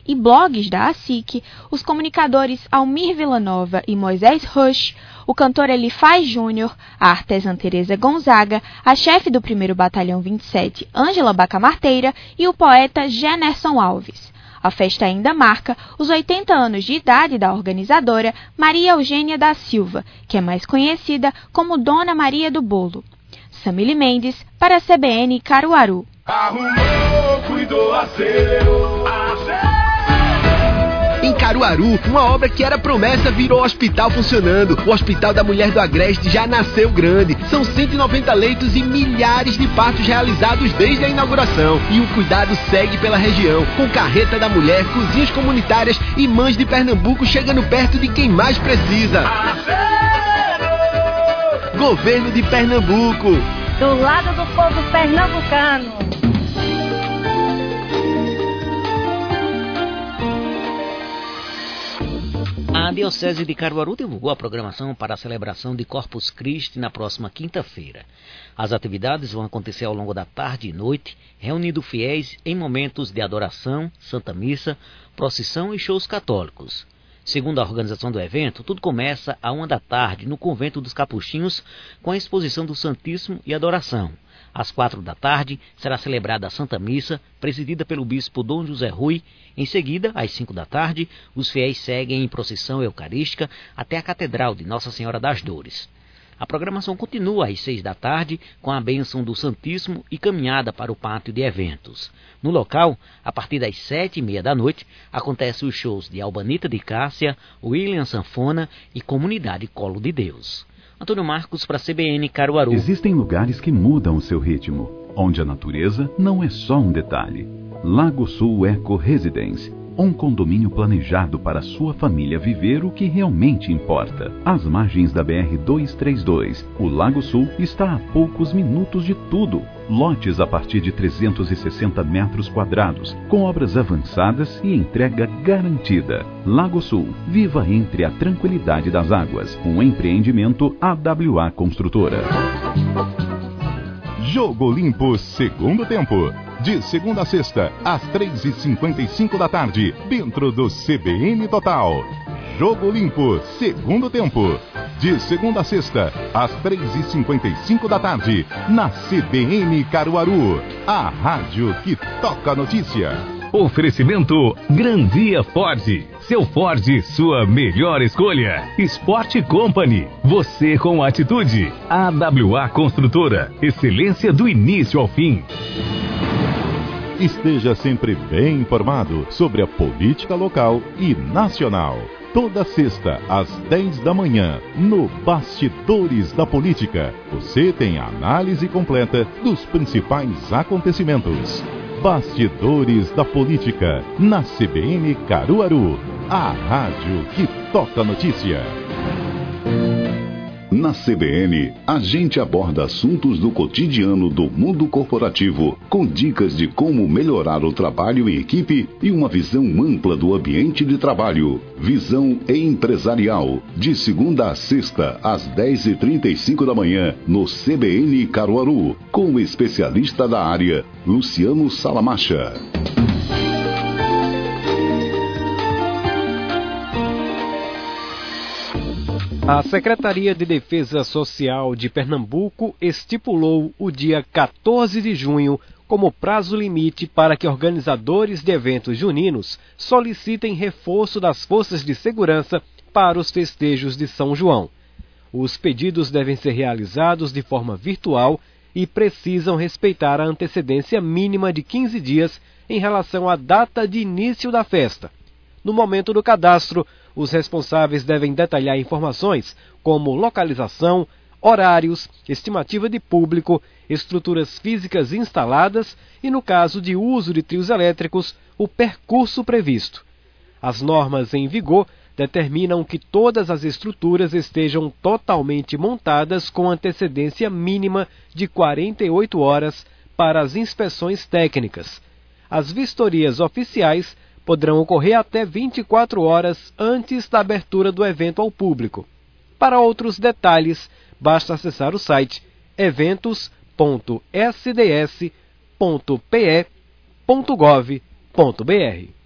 e blogs da ASIC, os comunicadores Almir Villanova e Moisés Rush, o cantor Elifaz Júnior, a artesã Tereza Gonzaga, a chefe do 1º Batalhão 27, Ângela Bacamarteira, e o poeta Generson Alves. A festa ainda marca os 80 anos de idade da organizadora Maria Eugênia da Silva, que é mais conhecida como Dona Maria do Bolo. Samile Mendes, para a CBN Caruaru. Arrumou, cuidou, acerou. Em Caruaru, uma obra que era promessa virou hospital funcionando. O Hospital da Mulher do Agreste já nasceu grande. São 190 leitos e milhares de partos realizados desde a inauguração. E o cuidado segue pela região, com carreta da mulher, cozinhas comunitárias e mães de Pernambuco chegando perto de quem mais precisa. Governo de Pernambuco. Do lado do povo pernambucano. A Diocese de Caruaru divulgou a programação para a celebração de Corpus Christi na próxima quinta-feira. As atividades vão acontecer ao longo da tarde e noite, reunindo fiéis em momentos de adoração, Santa Missa, procissão e shows católicos. Segundo a organização do evento, tudo começa à 1 da tarde no Convento dos Capuchinhos, com a exposição do Santíssimo e adoração. Às 4 da tarde será celebrada a Santa Missa, presidida pelo bispo Dom José Rui. Em seguida, às 5 da tarde, os fiéis seguem em procissão eucarística até a Catedral de Nossa Senhora das Dores. A programação continua às 6 da tarde com a bênção do Santíssimo e caminhada para o pátio de eventos. No local, a partir das 7h30 da noite, acontecem os shows de Albanita de Cássia, William Sanfona e Comunidade Colo de Deus. Antônio Marcos para a CBN Caruaru. Existem lugares que mudam o seu ritmo, onde a natureza não é só um detalhe. Lago Sul Eco Residence, um condomínio planejado para sua família viver o que realmente importa. Às margens da BR-232, o Lago Sul está a poucos minutos de tudo. Lotes a partir de 360 metros quadrados, com obras avançadas e entrega garantida. Lago Sul, viva entre a tranquilidade das águas. Um empreendimento AWA Construtora. Jogo Limpo, segundo tempo. De segunda a sexta, às 3h55 da tarde, dentro do CBN Total. Jogo Limpo, segundo tempo. De segunda a sexta, às 3h55 da tarde, na CBN Caruaru. A rádio que toca a notícia. Oferecimento Gran Via Ford. Seu Ford, sua melhor escolha. Sport Company. Você com atitude. AWA Construtora. Excelência do início ao fim. Esteja sempre bem informado sobre a política local e nacional. Toda sexta, às 10 da manhã, no Bastidores da Política, você tem a análise completa dos principais acontecimentos. Bastidores da Política, na CBN Caruaru, a rádio que toca a notícia. Na CBN, a gente aborda assuntos do cotidiano do mundo corporativo, com dicas de como melhorar o trabalho em equipe e uma visão ampla do ambiente de trabalho. Visão Empresarial, de segunda a sexta, às 10h35 da manhã, no CBN Caruaru, com o especialista da área, Luciano Salamacha. A Secretaria de Defesa Social de Pernambuco estipulou o dia 14 de junho como prazo limite para que organizadores de eventos juninos solicitem reforço das forças de segurança para os festejos de São João. Os pedidos devem ser realizados de forma virtual e precisam respeitar a antecedência mínima de 15 dias em relação à data de início da festa. No momento do cadastro, os responsáveis devem detalhar informações como localização, horários, estimativa de público, estruturas físicas instaladas e, no caso de uso de trios elétricos, o percurso previsto. As normas em vigor determinam que todas as estruturas estejam totalmente montadas com antecedência mínima de 48 horas para as inspeções técnicas. As vistorias oficiais poderão ocorrer até 24 horas antes da abertura do evento ao público. Para outros detalhes, basta acessar o site eventos.sds.pe.gov.br.